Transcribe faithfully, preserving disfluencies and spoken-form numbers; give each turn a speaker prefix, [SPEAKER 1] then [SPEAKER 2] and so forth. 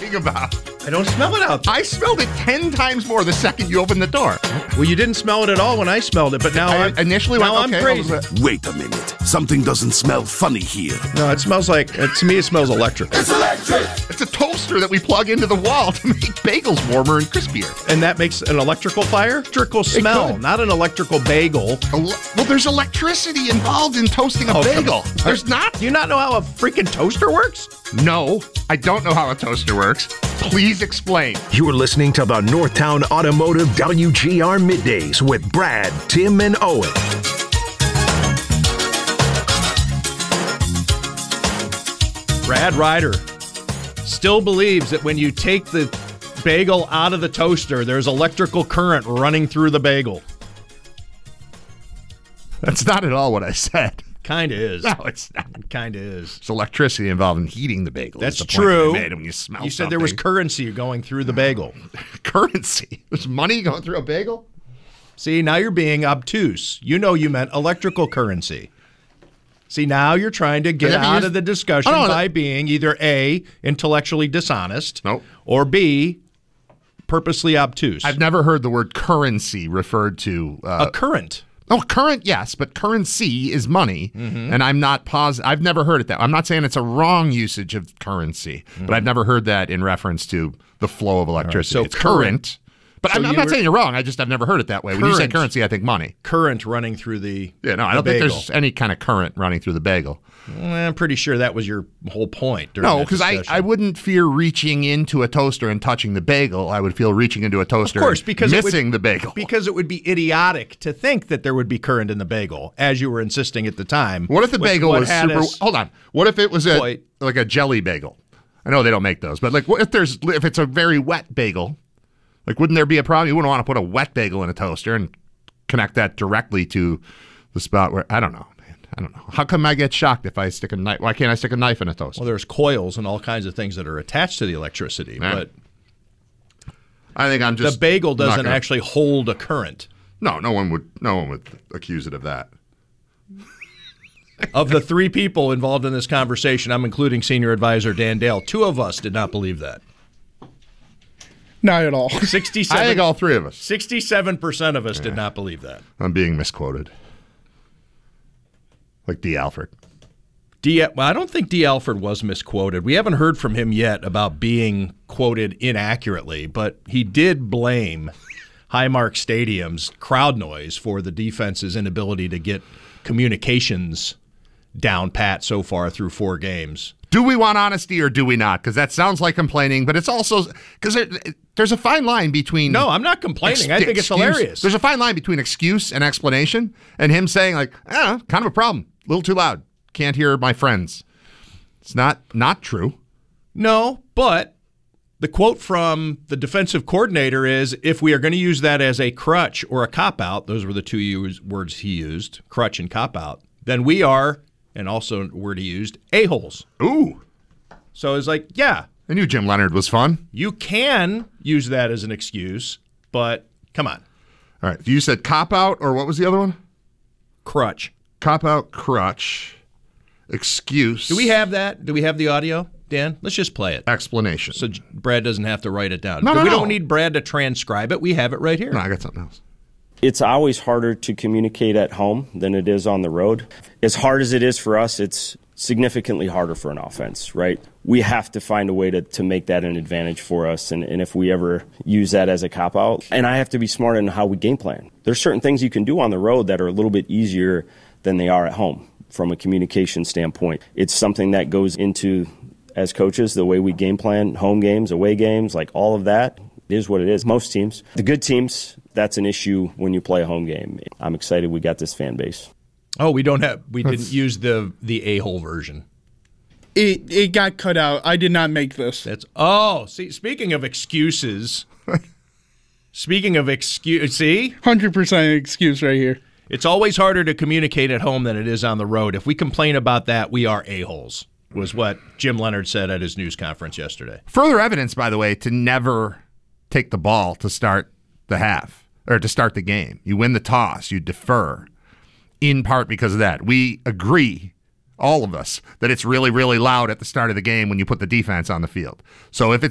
[SPEAKER 1] talking about?
[SPEAKER 2] I don't smell it out there.
[SPEAKER 1] I smelled it ten times more the second you opened the door.
[SPEAKER 2] Well, you didn't smell it at all when I smelled it, but now
[SPEAKER 1] I
[SPEAKER 2] I'm,
[SPEAKER 1] initially
[SPEAKER 2] now
[SPEAKER 1] went,
[SPEAKER 2] I'm
[SPEAKER 1] okay,
[SPEAKER 2] crazy.
[SPEAKER 3] Wait a minute. Something doesn't smell funny here.
[SPEAKER 2] No, it smells like, uh, to me, it smells electric.
[SPEAKER 3] It's electric!
[SPEAKER 1] It's a toaster that we plug into the wall to make bagels warmer and crispier.
[SPEAKER 2] And that makes an electrical fire? Electrical smell,
[SPEAKER 1] could.
[SPEAKER 2] not an electrical bagel.
[SPEAKER 1] Ele- well, there's electricity involved in toasting a
[SPEAKER 2] Oh, come
[SPEAKER 1] bagel.
[SPEAKER 2] on.
[SPEAKER 1] There's not?
[SPEAKER 2] Do you not know how a freaking toaster works?
[SPEAKER 1] No, I don't know how a toaster works. Please explain.
[SPEAKER 4] You are listening to the Northtown Automotive W G R Middays with Brad, Tim, and Owen.
[SPEAKER 2] Brad Ryder still believes that when you take the bagel out of the toaster, there's electrical current running through the bagel.
[SPEAKER 1] That's not at all what I said.
[SPEAKER 2] Kinda is.
[SPEAKER 1] No, it's not.
[SPEAKER 2] Kinda is.
[SPEAKER 1] There's electricity involved in heating the bagel.
[SPEAKER 2] That's
[SPEAKER 1] the point
[SPEAKER 2] true.
[SPEAKER 1] that you made when you smell
[SPEAKER 2] You said there was
[SPEAKER 1] something.
[SPEAKER 2] currency going through the bagel.
[SPEAKER 1] Currency? There's money going through a bagel?
[SPEAKER 2] See, now you're being obtuse. You know you meant electrical currency. See, now you're trying to get
[SPEAKER 1] Does that mean
[SPEAKER 2] out
[SPEAKER 1] you're-
[SPEAKER 2] of the discussion
[SPEAKER 1] Oh, no,
[SPEAKER 2] by
[SPEAKER 1] that-
[SPEAKER 2] being either A, intellectually dishonest,
[SPEAKER 1] Nope.
[SPEAKER 2] or B, purposely obtuse.
[SPEAKER 1] I've never heard the word currency referred to. Uh,
[SPEAKER 2] a current.
[SPEAKER 1] oh, current, yes, but currency is money,
[SPEAKER 2] Mm-hmm.
[SPEAKER 1] and I'm not positive. I've never heard it that. I'm not saying it's a wrong usage of currency,
[SPEAKER 2] Mm-hmm.
[SPEAKER 1] but I've never heard that in reference to the flow of electricity.
[SPEAKER 2] so
[SPEAKER 1] it's
[SPEAKER 2] current-
[SPEAKER 1] current. But
[SPEAKER 2] so
[SPEAKER 1] I'm, I'm
[SPEAKER 2] you
[SPEAKER 1] not
[SPEAKER 2] were-
[SPEAKER 1] saying you're wrong. I just I've never heard it that way. When you say
[SPEAKER 2] Current.
[SPEAKER 1] currency, I think money.
[SPEAKER 2] Current running through the
[SPEAKER 1] Yeah, no, I
[SPEAKER 2] the
[SPEAKER 1] don't think
[SPEAKER 2] bagel.
[SPEAKER 1] there's any kind of current running through the bagel.
[SPEAKER 2] Well, I'm pretty sure that was your whole point. during
[SPEAKER 1] No,
[SPEAKER 2] that
[SPEAKER 1] because I,
[SPEAKER 2] discussion.
[SPEAKER 1] I wouldn't fear reaching into a toaster and touching the bagel. I would feel reaching into a toaster
[SPEAKER 2] Of course,
[SPEAKER 1] and
[SPEAKER 2] because it
[SPEAKER 1] missing
[SPEAKER 2] would,
[SPEAKER 1] the bagel.
[SPEAKER 2] Because it would be idiotic to think that there would be current in the bagel, as you were insisting at the time.
[SPEAKER 1] What if the
[SPEAKER 2] which
[SPEAKER 1] bagel
[SPEAKER 2] what
[SPEAKER 1] was
[SPEAKER 2] had
[SPEAKER 1] super?
[SPEAKER 2] us-
[SPEAKER 1] Hold on. What if it was a
[SPEAKER 2] Wait.
[SPEAKER 1] like a jelly bagel? I know they don't make those, but like, what if there's if it's a very wet bagel? Like, wouldn't there be a problem? You wouldn't want to put a wet bagel in a toaster and connect that directly to the spot where I don't know, man. I don't know. How come I get shocked if I stick a knife? Why can't I stick a knife in a toaster?
[SPEAKER 2] Well, there's coils and all kinds of things that are attached to the electricity,
[SPEAKER 1] Yeah.
[SPEAKER 2] but
[SPEAKER 1] I think I'm just
[SPEAKER 2] the bagel
[SPEAKER 1] not
[SPEAKER 2] doesn't
[SPEAKER 1] gonna-
[SPEAKER 2] actually hold a current.
[SPEAKER 1] No, no one would. No one would accuse it of that.
[SPEAKER 2] Of the three people involved in this conversation, I'm including senior advisor Dan Dale. Two of us did not believe that.
[SPEAKER 5] Not at all.
[SPEAKER 2] sixty-seven
[SPEAKER 1] I think all three of us.
[SPEAKER 2] sixty-seven percent of us did not believe that.
[SPEAKER 1] I'm being misquoted. Like D. Alfred.
[SPEAKER 2] D. Well, I don't think D. Alfred was misquoted. We haven't heard from him yet about being quoted inaccurately, but he did blame Highmark Stadium's crowd noise for the defense's inability to get communications down pat so far through four games.
[SPEAKER 1] Do we want honesty or do we not? Because that sounds like complaining, but it's also because there, there's a fine line between.
[SPEAKER 2] No, I'm not complaining. I think it's
[SPEAKER 1] excuse-
[SPEAKER 2] hilarious.
[SPEAKER 1] There's a fine line between excuse and explanation, and him saying like, "Ah, kind of a problem, a little too loud, can't hear my friends." It's not not true.
[SPEAKER 2] No, but the quote from the defensive coordinator is, if we are going to use that as a crutch or a cop-out, those were the two use, words he used, crutch and cop-out, then we are, and also a word he used, a-holes.
[SPEAKER 1] Ooh,
[SPEAKER 2] So it's like, yeah,
[SPEAKER 1] I knew Jim Leonard was fun.
[SPEAKER 2] you can use that as an excuse, but come on,
[SPEAKER 1] All right, you said cop out or what was the other one?
[SPEAKER 2] crutch.
[SPEAKER 1] Cop out, crutch, excuse.
[SPEAKER 2] Do we have that? Do we have the audio, Dan? Let's just play it.
[SPEAKER 1] explanation?
[SPEAKER 2] So J- Brad doesn't have to write it down.
[SPEAKER 1] No, no,
[SPEAKER 2] we
[SPEAKER 1] no.
[SPEAKER 2] don't need Brad to transcribe it. We have it right here.
[SPEAKER 1] No, I got something else.
[SPEAKER 6] It's always harder to communicate at home than it is on the road. As hard as it is for us, it's significantly harder for an offense, right? We have to find a way to, to make that an advantage for us, and, and if we ever use that as a cop-out, and I have to be smart in how we game plan. There's certain things you can do on the road that are a little bit easier than they are at home from a communication standpoint. It's something that goes into, as coaches, the way we game plan, home games, away games, like all of that. It is what it is. Most teams, the good teams, that's an issue when you play a home game. I'm excited we got this fan base.
[SPEAKER 2] Oh, we don't have. We didn't use the the a-hole version.
[SPEAKER 5] It it got cut out. I did not make this.
[SPEAKER 2] That's oh. See, speaking of excuses, speaking of excuse, see,
[SPEAKER 5] one hundred percent excuse right here.
[SPEAKER 2] it's always harder to communicate at home than it is on the road. If we complain about that, we are a-holes. Was what Jim Leonard said at his news conference yesterday.
[SPEAKER 1] Further evidence, by the way, to never take the ball to start the half or to start the game. You win the toss, you defer, in part because of that. We agree, all of us, that it's really, really loud at the start of the game when you put the defense on the field. So if it's